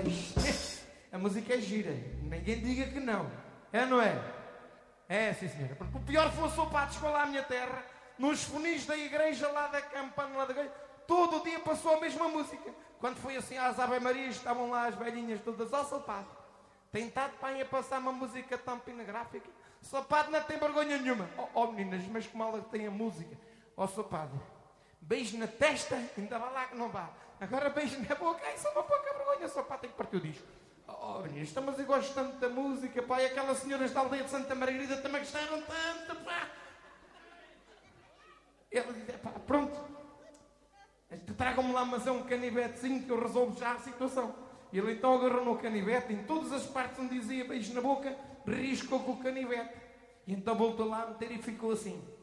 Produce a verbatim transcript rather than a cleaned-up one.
Pois, a música é gira. Ninguém diga que não. É, não é? É, sim, senhora. Porque o pior foi o sopato. Chegou lá à minha terra, nos funis da igreja, lá da campana, lá da igreja, todo o dia passou a mesma música. Quando foi assim às Ave Marias, estavam lá as velhinhas todas ao sapato. Tem estado para aí a passar uma música tão pinagráfica. O sapato não tem vergonha nenhuma. Oh, oh meninas, mas como ela tem a música. Ó, oh, sapato, beijo na testa, ainda vai lá que não vá. Agora beijo na boca, isso é uma pouca vergonha. O sapato tem que partir o disco. Oh, meninas, mas eu gosto tanto da música, pá. E aquelas senhoras da aldeia de Santa Margarida também gostaram tanto, pá. Ela diz, pá, pronto. Tragam-me lá, mas é um canivetezinho que eu resolvo já a situação. E ele então agarrou no canivete, em todas as partes onde dizia beijo na boca, riscou com o canivete. E então voltou lá a meter e ficou assim.